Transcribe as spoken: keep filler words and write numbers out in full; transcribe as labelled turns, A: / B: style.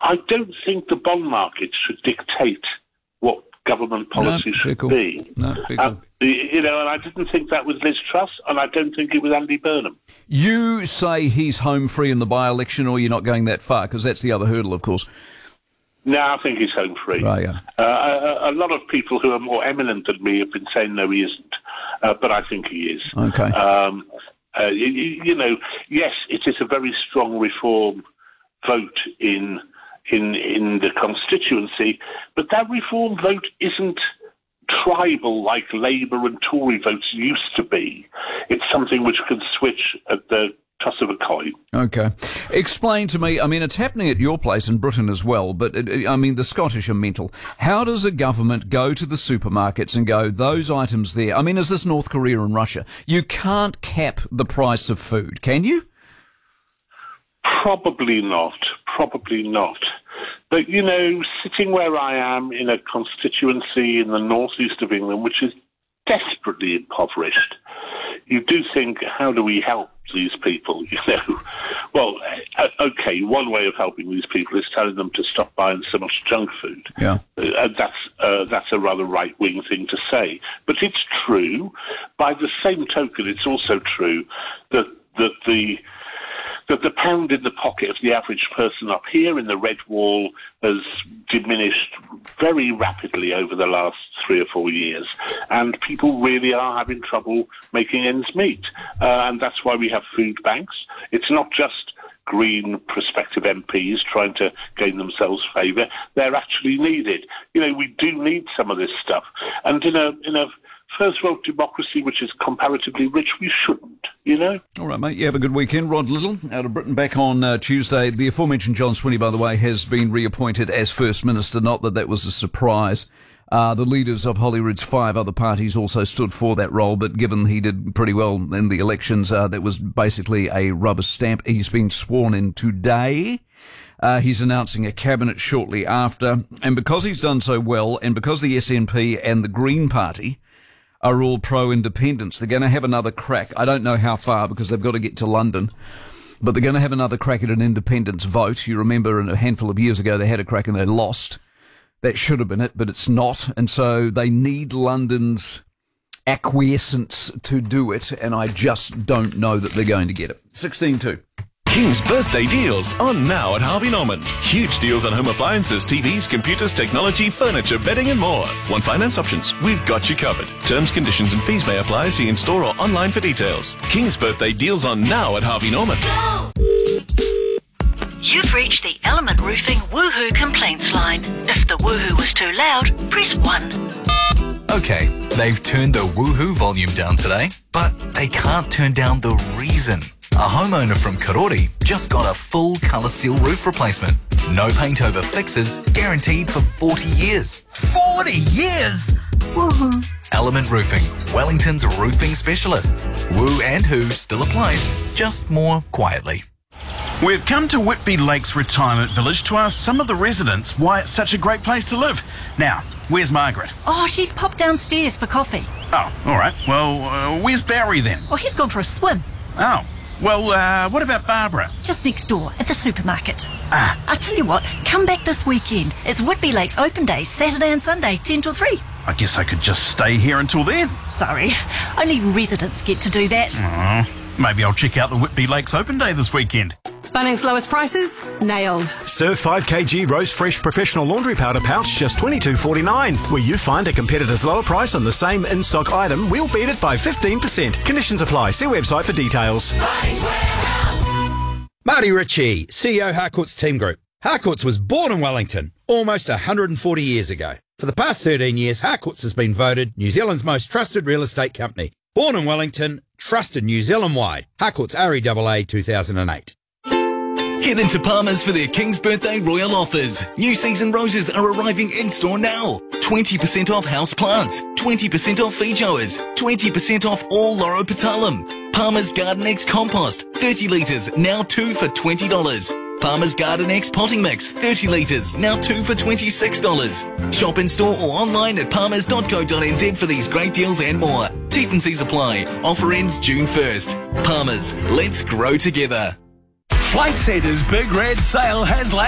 A: I don't think the bond market should dictate what government policy
B: no,
A: should
B: cool.
A: be.
B: No,
A: um, you know, and I didn't think that with Liz Truss, and I don't think it was Andy Burnham.
B: You say he's home free in the by-election, or you're not going that far, because that's the other hurdle, of course.
A: No, I think he's home free.
B: Right, yeah.
A: Uh, a, a lot of people who are more eminent than me have been saying no, he isn't, uh, but I think he is.
B: Okay.
A: Um, uh, you, you know, yes, it is a very strong reform vote in in in the constituency, but that reform vote isn't tribal like Labour and Tory votes used to be. It's something which can switch at the toss of a coin.
B: Okay. Explain to me, I mean, it's happening at your place in Britain as well, but, it, I mean, the Scottish are mental. How does a government go to the supermarkets and go, those items there, I mean, is this North Korea and Russia? You can't cap the price of food, can you?
A: Probably not. Probably not. But, you know, sitting where I am in a constituency in the northeast of England, which is desperately impoverished, you do think, how do we help these people? You know, well, okay, one way of helping these people is telling them to stop buying so much junk food.
B: Yeah,
A: uh, that's uh, that's a rather right-wing thing to say, but it's true. By the same token, it's also true that that the that the pound in the pocket of the average person up here in the Red Wall has diminished very rapidly over the last three or four years, and people really are having trouble making ends meet. Uh, and that's why we have food banks. It's not just Green prospective M Ps trying to gain themselves favour. They're actually needed. You know, we do need some of this stuff. And in a in a first world democracy which is comparatively rich, we shouldn't, you know?
B: All right, mate. You have a good weekend. Rod Little, out of Britain, back on uh, Tuesday. The aforementioned John Swinney, by the way, has been reappointed as First Minister. Not that that was a surprise. Uh, the leaders of Holyrood's five other parties also stood for that role, but given he did pretty well in the elections, uh, that was basically a rubber stamp. He's been sworn in today. Uh, he's announcing a cabinet shortly after. And because he's done so well, and because the S N P and the Green Party are all pro-independence, they're going to have another crack. I don't know how far, because they've got to get to London, but they're going to have another crack at an independence vote. You remember a handful of years ago they had a crack and they lost. That should have been it, but it's not. And so they need London's acquiescence to do it, and I just don't know that they're going to get it. sixteen two.
C: King's birthday deals on now at Harvey Norman. Huge deals on home appliances, T Vs, computers, technology, furniture, bedding and more. Want finance options? We've got you covered. Terms, conditions and fees may apply. See in-store or online for details. King's birthday deals on now at Harvey Norman.
D: You've reached the Element Roofing Woohoo complaints line. If the woohoo was too loud, press one.
E: Okay, they've turned the woohoo volume down today, but they can't turn down the reason. A homeowner from Karori just got a full colour steel roof replacement. No paint over fixes, guaranteed for forty years.
F: forty years? Woohoo!
E: Element Roofing, Wellington's roofing specialists. Woo and who still applies, just more quietly.
F: We've come to Whitby Lakes Retirement Village to ask some of the residents why it's such a great place to live. Now, where's Margaret?
G: Oh, she's popped downstairs for coffee.
F: Oh, all right. Well, uh, where's Barry then?
G: Oh, he's gone for a swim.
F: Oh, well, uh, what about Barbara?
G: Just next door, at the supermarket.
F: Ah.
G: I tell you what, come back this weekend. It's Whitby Lakes Open Day, Saturday and Sunday, ten till three.
F: I guess I could just stay here until then.
G: Sorry, only residents get to do that.
F: Oh, maybe I'll check out the Whitby Lakes Open Day this weekend.
H: Bunnings lowest prices? Nailed.
I: Surf five kilogram Rose Fresh Professional Laundry Powder Pouch, just twenty-two forty-nine. Where you find a competitor's lower price on the same in-stock item, we'll beat it by fifteen percent. Conditions apply. See website for details.
J: Marty Ritchie, C E O Harcourts Team Group. Harcourts was born in Wellington almost one hundred forty years ago. For the past thirteen years, Harcourts has been voted New Zealand's most trusted real estate company. Born in Wellington, trusted New Zealand-wide. Harcourts R E A A two thousand eight.
E: Head into Palmer's for their King's Birthday Royal offers. New season roses are arriving in-store now. twenty percent off house plants, twenty percent off feijoas, twenty percent off all Loropetalum. Palmer's Garden X Compost, thirty litres, now two for twenty dollars. Palmer's Garden X Potting Mix, thirty litres, now two for twenty-six dollars. Shop in-store or online at palmers dot co dot n z for these great deals and more. T's and C's apply. Offer ends June first. Palmer's, let's grow together.
C: Flight Centre's Big Red Sale has